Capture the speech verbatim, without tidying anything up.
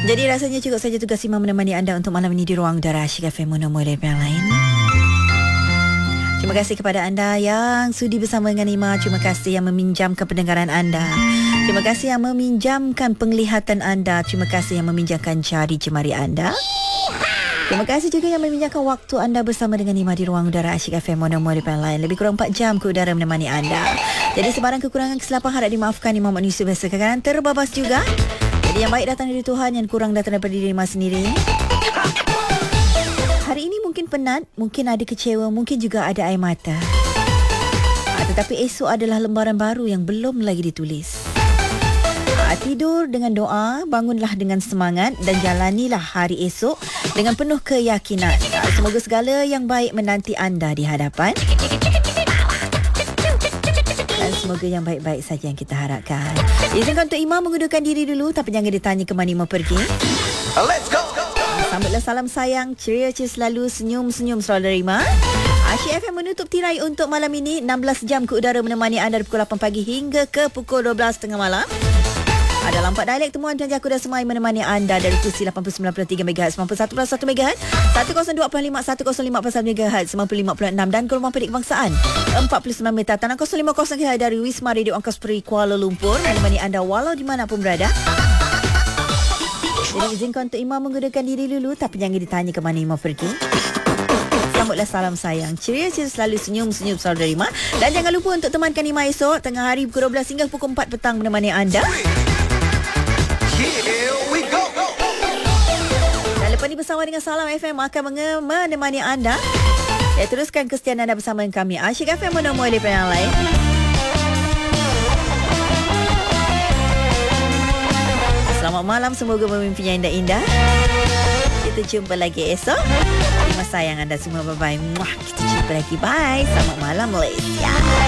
Jadi rasanya cukup saja tugas Imam menemani anda untuk malam ini di ruang udara Asyik F M Monomoli yang lain. Terima kasih kepada anda yang sudi bersama dengan Ima. Terima kasih yang meminjamkan pendengaran anda. Terima kasih yang meminjamkan penglihatan anda. Terima kasih yang meminjamkan jari jemari anda. Terima kasih juga yang meminjamkan waktu anda bersama dengan Ima di ruang udara Asyik F M Monomoli yang lain. Lebih kurang empat jam ke udara menemani anda. Jadi sebarang kekurangan kesilapan harap dimaafkan. Imam manusia biasa kadang-kadang terbabas juga. Jadi yang baik datang dari Tuhan, yang kurang datang daripada diri Ima sendiri. Hari ini mungkin penat, mungkin ada kecewa, mungkin juga ada air mata. Ha, tetapi esok adalah lembaran baru yang belum lagi ditulis. Ha, tidur dengan doa, bangunlah dengan semangat dan jalanilah hari esok dengan penuh keyakinan. Ha, semoga segala yang baik menanti anda di hadapan. Dan semoga yang baik-baik saja yang kita harapkan. Izinkan untuk Imam mengundurkan diri dulu, tapi jangan ditanya ke mana Imam pergi. Let's go! Sambutlah salam sayang, ceria-ceria selalu, senyum-senyum selalu dari Ima. Asyik F M menutup tirai untuk malam ini. enam belas jam ke udara menemani anda dari pukul lapan pagi hingga ke pukul dua belas tengah malam. Ada lampat dialek temuan dan Jaku dan Semai menemani anda dari kursi lapan puluh sembilan perpuluhan tiga megahertz, sembilan puluh satu perpuluhan satu megahertz, seratus dua puluh lima, seratus lima perpuluhan satu megahertz, sembilan puluh lima perpuluhan enam dan gelombang pedik kebangsaan empat puluh sembilan meter tanah kosong lima puluh kilohertz dari Wisma Radio Angkasa Puri Kuala Lumpur menemani anda walau di mana pun berada. Jadi izinkan untuk Imam menggunakan diri dulu, tapi jangan ditanya ke mana Imam pergi. Sambutlah salam sayang, ceria-ceria selalu, senyum-senyum selalu dari Imam. Dan jangan lupa untuk temankan Imam esok tengah hari pukul dua belas hingga pukul empat petang menemani anda. Here we go! Dan lepas ni bersama dengan Salam F M akan menge- menemani anda. Ya, teruskan kesetiaan anda bersama dengan kami Asyik F M Monomoli yang lain. Selamat malam, semoga bermimpi yang indah-indah. Kita jumpa lagi esok. Terima sayang anda semua, bye-bye. Muah, kita jumpa lagi, bye. Selamat malam Malaysia.